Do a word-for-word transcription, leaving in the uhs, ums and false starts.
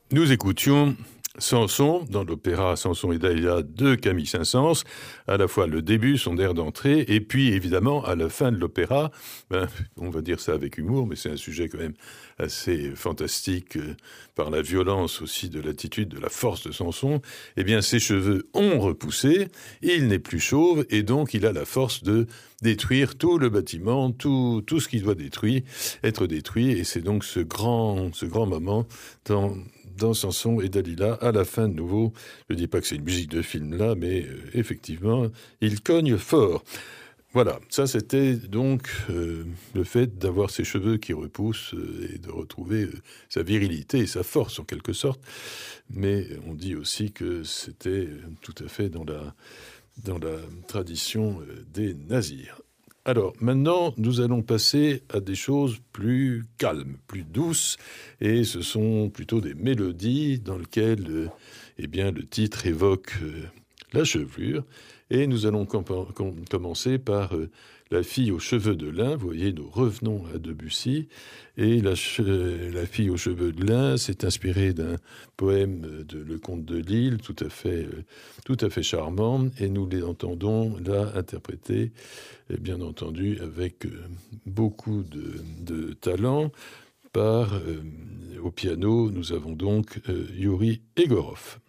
Nous écoutions Samson dans l'opéra Samson et Dalila de Camille Saint-Saëns, à la fois le début, son air d'entrée, et puis évidemment à la fin de l'opéra, ben, on va dire ça avec humour, mais c'est un sujet quand même assez fantastique euh, par la violence aussi de l'attitude, de la force de Samson. Eh bien, ses cheveux ont repoussé, il n'est plus chauve, et donc il a la force de détruire tout le bâtiment, tout, tout ce qui doit détruire, être détruit, et c'est donc ce grand, ce grand moment dans dans Samson et Dalila, à la fin de nouveau. Je ne dis pas que c'est une musique de film là, mais euh, effectivement, il cogne fort. Voilà, ça c'était donc euh, le fait d'avoir ses cheveux qui repoussent euh, et de retrouver euh, sa virilité et sa force en quelque sorte. Mais on dit aussi que c'était euh, tout à fait dans la, dans la tradition euh, des nazirs. Alors, maintenant, nous allons passer à des choses plus calmes, plus douces, et ce sont plutôt des mélodies dans lesquelles euh, eh bien, le titre évoque euh, la chevelure, et nous allons com- com- commencer par euh, La fille aux cheveux de lin. Vous voyez, nous revenons à Debussy, et la, che- la fille aux cheveux de lin s'est inspirée d'un poème de Le Comte de Lille, tout à fait, euh, tout à fait charmant, et nous l'entendons là interpréter et bien entendu avec euh, beaucoup de, de talent. Par, euh, au piano, nous avons donc euh, Yuri Egorov.